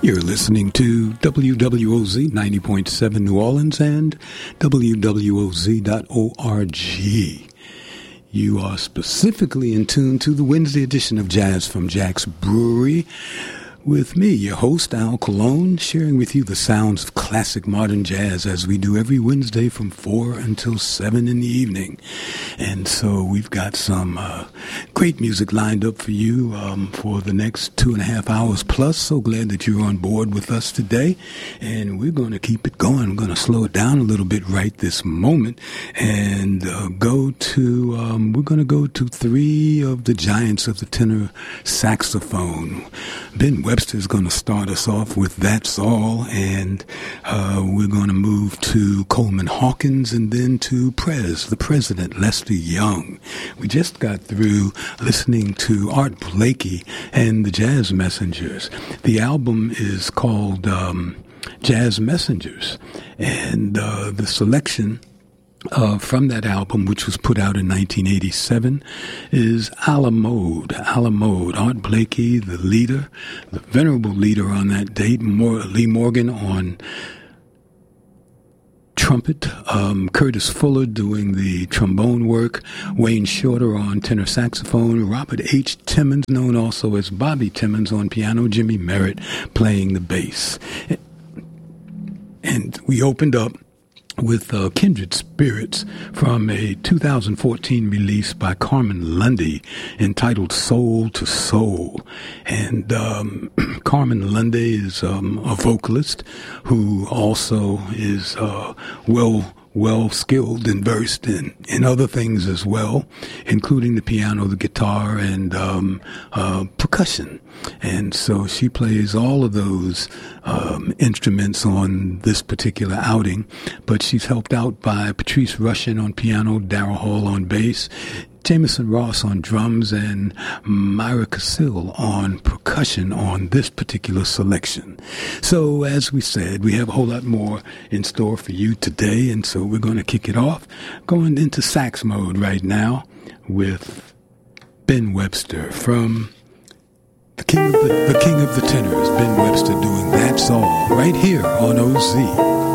You're listening to WWOZ 90.7 New Orleans and WWOZ.org. You are specifically in tune to the Wednesday edition of Jazz from Jack's Brewery with me, your host, Al Colon, sharing with you the sounds of classic modern jazz as we do every Wednesday from 4 until 7 in the evening. And so we've got some great music lined up for you for the next 2.5 hours plus. So glad that you're on board with us today. And we're going to keep it going. I'm going to slow it down a little bit right this moment and we're going to go to three of the giants of the tenor saxophone. Ben Webster is going to start us off with That's All, and we're going to move to Coleman Hawkins and then to the President, Lester Young. We just got through listening to Art Blakey and the Jazz Messengers. The album is called Jazz Messengers, and the selection from that album, which was put out in 1987, is a la mode. Art Blakey, the leader, the venerable leader on that date, Lee Morgan on trumpet, Curtis Fuller doing the trombone work, Wayne Shorter on tenor saxophone, Robert H. Timmons, known also as Bobby Timmons, on piano, Jimmy Merritt playing the bass. And we opened up with Kindred Spirits from a 2014 release by Carmen Lundy entitled Soul to Soul. And Carmen Lundy is a vocalist who also is well skilled and versed in other things as well, including the piano, the guitar, and percussion. And so she plays all of those instruments on this particular outing, but she's helped out by Patrice Rushen on piano, Daryl Hall on bass, Jameson Ross on drums, and Myra Cassill on percussion on this particular selection. So, as we said, we have a whole lot more in store for you today, and so we're going to kick it off, going into sax mode right now with Ben Webster from the King of the Tenors, Ben Webster doing That's All, right here on OZ.